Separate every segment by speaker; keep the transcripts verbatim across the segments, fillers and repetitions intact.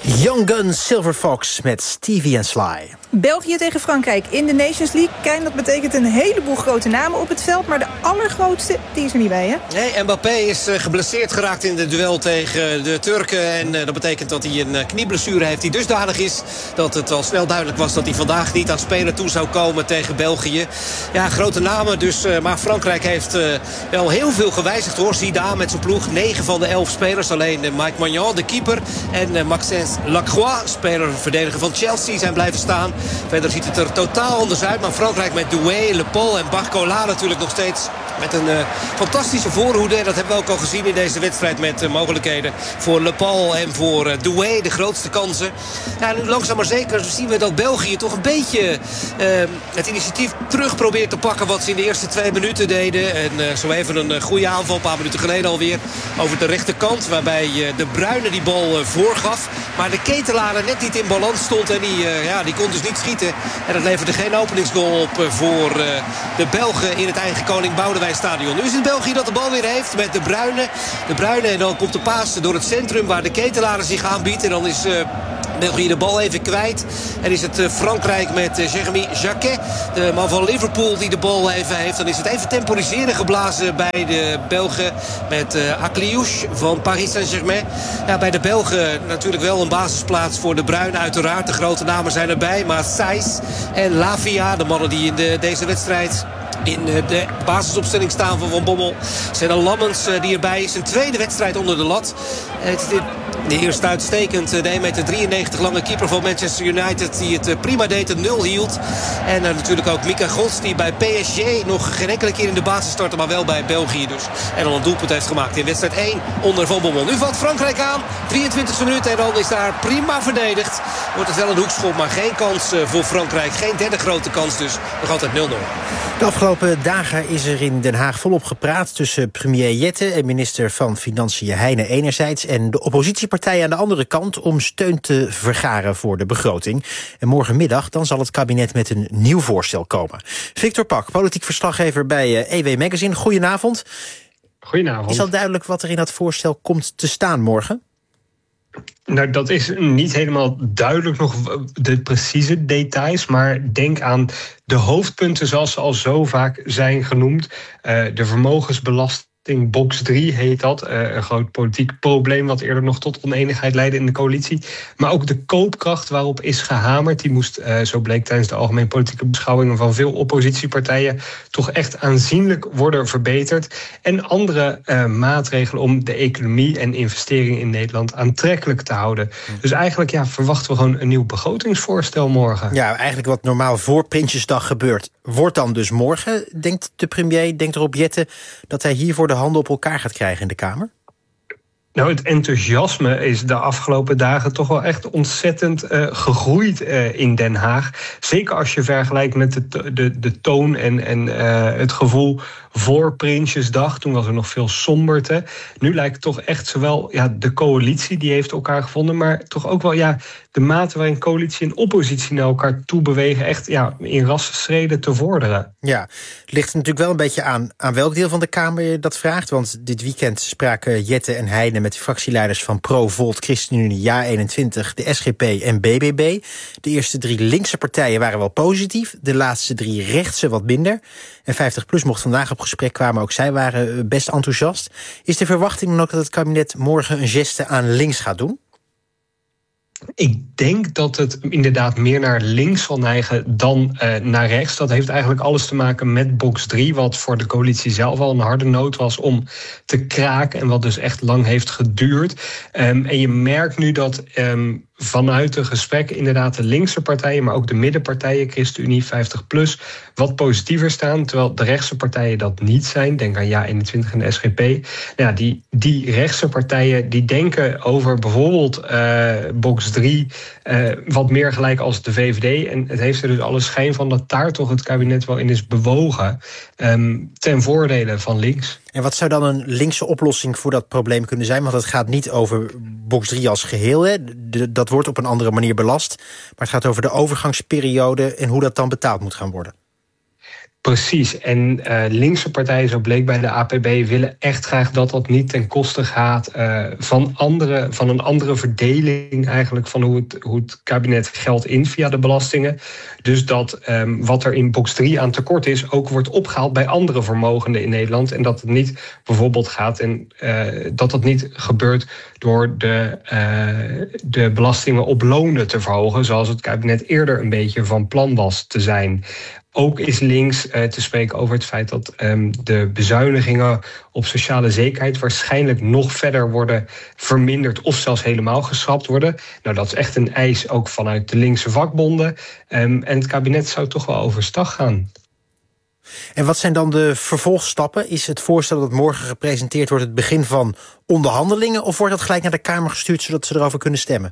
Speaker 1: Young Guns, Silver Fox met Stevie en Sly.
Speaker 2: België tegen Frankrijk in de Nations League. Kijk, dat betekent een heleboel grote namen op het veld. Maar de allergrootste, die is er niet bij, hè?
Speaker 3: Nee, Mbappé is uh, geblesseerd geraakt in het duel tegen de Turken. En uh, dat betekent dat hij een uh, knieblessure heeft die dusdanig is dat het al snel duidelijk was dat hij vandaag niet aan spelen toe zou komen tegen België. Ja, grote namen dus. Uh, maar Frankrijk heeft uh, wel heel veel gewijzigd, hoor. Zidane met zijn ploeg. negen van de elf spelers. Alleen uh, Mike Maignan, de keeper. En uh, Maxence Lacroix, speler verdediger van Chelsea, zijn blijven staan. Verder ziet het er totaal anders uit. Maar Frankrijk met Doué, Le Paul en Barcola natuurlijk nog steeds met een uh, fantastische voorhoede. En dat hebben we ook al gezien in deze wedstrijd met uh, mogelijkheden voor Le Paul en voor uh, Doué. De grootste kansen. Ja, nu langzaam maar zeker zien we dat België toch een beetje uh, het initiatief terug probeert te pakken wat ze in de eerste twee minuten deden. En uh, zo even een uh, goede aanval, een paar minuten geleden alweer, over de rechterkant. Waarbij uh, de Bruyne die bal uh, voorgaf. Maar de Ketelaar net niet in balans stond. En die, uh, ja, die kon dus niet schieten. En dat leverde geen openingsgoal op uh, voor uh, de Belgen in het eigen Koning Boudewijn stadion. Nu is het België dat de bal weer heeft met de Bruyne. De Bruyne en dan komt de paas door het centrum waar de Ketelaar zich aanbiedt. En dan is Uh, België de bal even kwijt. En is het uh, Frankrijk met uh, Jeremy Jacquet, de man van Liverpool, die de bal even heeft. Dan is het even temporiseren geblazen bij de Belgen met uh, Akliouche van Paris Saint-Germain. Ja, bij de Belgen natuurlijk wel een basisplaats voor de Bruyne uiteraard. De grote namen zijn erbij, maar Saïs en Lavia, de mannen die in de, deze wedstrijd in de basisopstelling staan van Van Bommel. Zijn er Lammens die erbij is. Een tweede wedstrijd onder de lat. De eerste uitstekend. De één komma drieënnegentig meter lange keeper van Manchester United die het prima deed, het nul hield. En uh, natuurlijk ook Mika Gods die bij P S G nog geen enkele keer in de basis startte, maar wel bij België dus. En dan een doelpunt heeft gemaakt in wedstrijd één onder Van Bommel. Nu valt Frankrijk aan. drieëntwintigste minuut en dan is daar prima verdedigd. Wordt het wel een hoekschop, maar geen kans voor Frankrijk. Geen derde grote kans dus. Nog altijd nul nul.
Speaker 1: De afgelopen dagen is er in Den Haag volop gepraat tussen premier Jette en minister van Financiën Heijnen enerzijds en de oppositiepartijen aan de andere kant om steun te vergaren voor de begroting. En morgenmiddag dan zal het kabinet met een nieuw voorstel komen. Victor Pak, politiek verslaggever bij E W Magazine. Goedenavond.
Speaker 4: Goedenavond.
Speaker 1: Is al duidelijk wat er in dat voorstel komt te staan morgen?
Speaker 4: Nou, dat is niet helemaal duidelijk nog de precieze details, maar denk aan de hoofdpunten zoals ze al zo vaak zijn genoemd. Uh, de vermogensbelasting, box drie heet dat. Uh, een groot politiek probleem wat eerder nog tot oneenigheid leidde in de coalitie. Maar ook de koopkracht waarop is gehamerd. Die moest, uh, zo bleek tijdens de algemeen politieke beschouwingen van veel oppositiepartijen, toch echt aanzienlijk worden verbeterd. En andere uh, maatregelen om de economie en investeringen in Nederland aantrekkelijk te houden. Dus eigenlijk ja, verwachten we gewoon een nieuw begrotingsvoorstel morgen.
Speaker 1: Ja, eigenlijk wat normaal voor Prinsjesdag gebeurt, wordt dan dus morgen. Denkt de premier, denkt erop Jette, dat hij hiervoor de handen op elkaar gaat krijgen in de Kamer?
Speaker 4: Nou, het enthousiasme is de afgelopen dagen toch wel echt ontzettend uh, gegroeid uh, in Den Haag. Zeker als je vergelijkt met de, de, de toon en, en uh, het gevoel voor Prinsjesdag. Toen was er nog veel somberte. Nu lijkt het toch echt zowel ja, de coalitie, die heeft elkaar gevonden, maar toch ook wel ja, de mate waarin coalitie en oppositie naar elkaar toe bewegen echt ja, in rassenschreden te vorderen.
Speaker 1: Ja, het ligt natuurlijk wel een beetje aan, aan welk deel van de Kamer je dat vraagt. Want dit weekend spraken Jette en Heijnen met de fractieleiders van Pro, Volt, ChristenUnie, Ja eenentwintig, de S G P en B B B. De eerste drie linkse partijen waren wel positief, de laatste drie rechtse wat minder. En vijftig plus mocht vandaag op gesprek kwamen, ook zij waren best enthousiast. Is de verwachting dan ook dat het kabinet morgen een geste aan links gaat doen?
Speaker 4: Ik denk dat het inderdaad meer naar links zal neigen dan uh, naar rechts. Dat heeft eigenlijk alles te maken met box drie... wat voor de coalitie zelf al een harde nood was om te kraken en wat dus echt lang heeft geduurd. Um, en je merkt nu dat Um, vanuit de gesprekken inderdaad de linkse partijen, maar ook de middenpartijen, ChristenUnie, vijftig plus, wat positiever staan, terwijl de rechtse partijen dat niet zijn. Denk aan Ja eenentwintig en de S G P. Nou ja, die, die rechtse partijen die denken over bijvoorbeeld uh, box drie uh, wat meer gelijk als de V V D. En het heeft er dus alle schijn van dat daar toch het kabinet wel in is bewogen um, ten voordele van links.
Speaker 1: En wat zou dan een linkse oplossing voor dat probleem kunnen zijn? Want het gaat niet over box drie als geheel. Hè. De, dat wordt op een andere manier belast. Maar het gaat over de overgangsperiode en hoe dat dan betaald moet gaan worden.
Speaker 4: Precies. En uh, linkse partijen, zo bleek bij de A P B, willen echt graag dat dat niet ten koste gaat uh, van, andere, van een andere verdeling eigenlijk van hoe het, hoe het kabinet geld in via de belastingen. Dus dat um, wat er in box drie aan tekort is, ook wordt opgehaald bij andere vermogenden in Nederland. En dat het niet bijvoorbeeld gaat en uh, dat dat niet gebeurt door de, uh, de belastingen op lonen te verhogen, zoals het kabinet eerder een beetje van plan was te zijn. Ook is links uh, te spreken over het feit dat um, de bezuinigingen op sociale zekerheid waarschijnlijk nog verder worden verminderd of zelfs helemaal geschrapt worden. Nou, dat is echt een eis ook vanuit de linkse vakbonden. Um, en het kabinet zou toch wel overstag gaan.
Speaker 1: En wat zijn dan de vervolgstappen? Is het voorstel dat morgen gepresenteerd wordt het begin van onderhandelingen, of wordt dat gelijk naar de Kamer gestuurd zodat ze erover kunnen stemmen?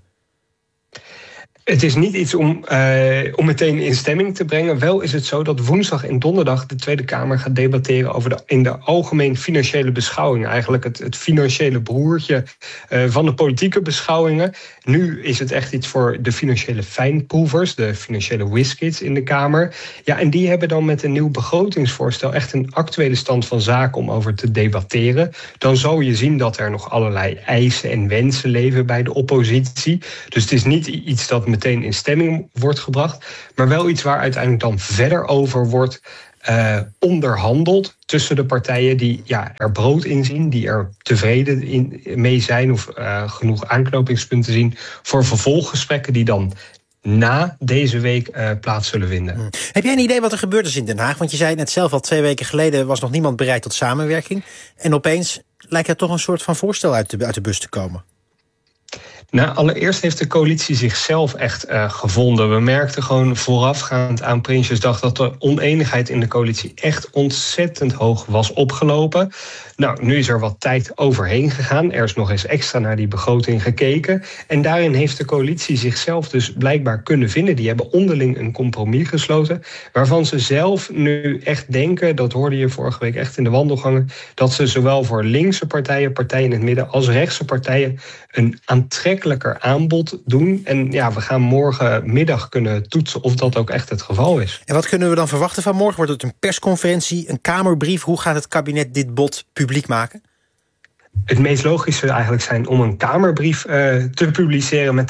Speaker 4: Het is niet iets om, uh, om meteen in stemming te brengen. Wel is het zo dat woensdag en donderdag de Tweede Kamer gaat debatteren over de, in de algemeen financiële beschouwingen. Eigenlijk het, het financiële broertje uh, van de politieke beschouwingen. Nu is het echt iets voor de financiële fijnproevers, de financiële whiskids in de Kamer. Ja, en die hebben dan met een nieuw begrotingsvoorstel echt een actuele stand van zaken om over te debatteren. Dan zou je zien dat er nog allerlei eisen en wensen leven bij de oppositie. Dus het is niet iets dat meteen in stemming wordt gebracht, maar wel iets waar uiteindelijk dan verder over wordt uh, onderhandeld tussen de partijen die ja, er brood in zien, die er tevreden in, mee zijn of uh, genoeg aanknopingspunten zien voor vervolggesprekken die dan na deze week uh, plaats zullen vinden.
Speaker 1: Hmm. Heb jij een idee wat er gebeurd is in Den Haag? Want je zei net zelf al, twee weken geleden was nog niemand bereid tot samenwerking. En opeens lijkt er toch een soort van voorstel uit de, uit de bus te komen.
Speaker 4: Nou, allereerst heeft de coalitie zichzelf echt uh, gevonden. We merkten gewoon voorafgaand aan Prinsjesdag dat de oneenigheid in de coalitie echt ontzettend hoog was opgelopen. Nou, nu is er wat tijd overheen gegaan. Er is nog eens extra naar die begroting gekeken. En daarin heeft de coalitie zichzelf dus blijkbaar kunnen vinden. Die hebben onderling een compromis gesloten, waarvan ze zelf nu echt denken, dat hoorde je vorige week echt in de wandelgangen, dat ze zowel voor linkse partijen, partijen in het midden, als rechtse partijen een aantrekkelijker aanbod doen. En ja, we gaan morgenmiddag kunnen toetsen of dat ook echt het geval is.
Speaker 1: En wat kunnen we dan verwachten van morgen? Wordt het een persconferentie, een Kamerbrief? Hoe gaat het kabinet dit bod publiek maken?
Speaker 4: Het meest logische zou eigenlijk zijn om een Kamerbrief uh, te publiceren met